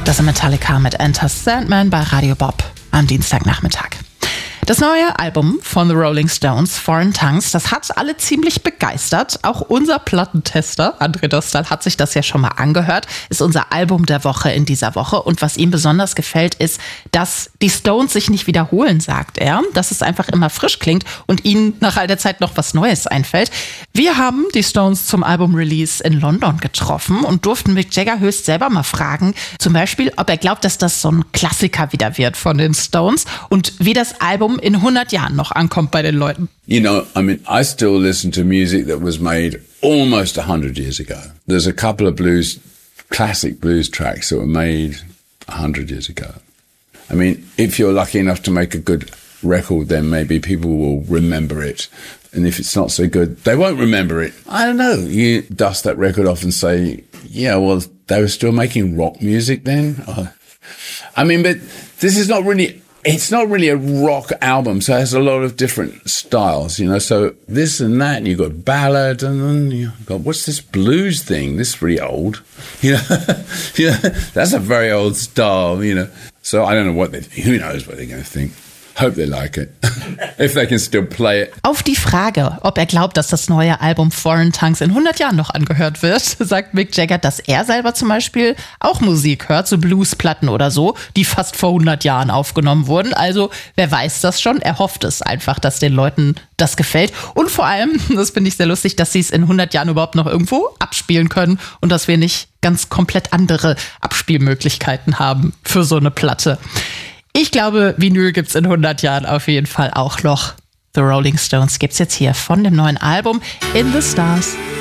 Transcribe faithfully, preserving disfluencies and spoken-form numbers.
Das ist Metallica mit Enter Sandman bei Radio Bob am Dienstagnachmittag. Das neue Album von The Rolling Stones, Foreign Tongues, das hat alle ziemlich begeistert. Auch unser Plattentester, André Dostal, hat sich das ja schon mal angehört. Ist unser Album der Woche in dieser Woche. Und was ihm besonders gefällt, ist, dass die Stones sich nicht wiederholen, sagt er. Dass es einfach immer frisch klingt und ihnen nach all der Zeit noch was Neues einfällt. Wir haben die Stones zum Album-Release in London getroffen und durften Mick Jagger höchst selber mal fragen, zum Beispiel, ob er glaubt, dass das so ein Klassiker wieder wird von den Stones und wie das Album in hundert Jahren noch ankommt bei den Leuten. You know, I mean, I still listen to music that was made almost a hundred years ago. There's a couple of blues, classic blues tracks that were made a hundred years ago. I mean, if you're lucky enough to make a good record, then maybe people will remember it. And if it's not so good, they won't remember it. I don't know. You dust that record off and say, yeah, well, they were still making rock music then. I mean, but this is not really... It's not really a rock album, so it has a lot of different styles, you know, so this and that, and you've got ballad, and then you've got, what's this blues thing? This is pretty old, you know, you know, that's a very old style, you know, so I don't know what they, who knows what they're going to think. Hope they like it. If they can still play it. Auf die Frage, ob er glaubt, dass das neue Album Foreign Tongues in hundert Jahren noch angehört wird, sagt Mick Jagger, dass er selber zum Beispiel auch Musik hört, so Bluesplatten oder so, die fast vor hundert Jahren aufgenommen wurden. Also wer weiß das schon? Er hofft es einfach, dass den Leuten das gefällt. Und vor allem, das finde ich sehr lustig, dass sie es in hundert Jahren überhaupt noch irgendwo abspielen können und dass wir nicht ganz komplett andere Abspielmöglichkeiten haben für so eine Platte. Ich glaube, Vinyl gibt's in hundert Jahren auf jeden Fall auch noch. The Rolling Stones gibt's jetzt hier von dem neuen Album In the Stars.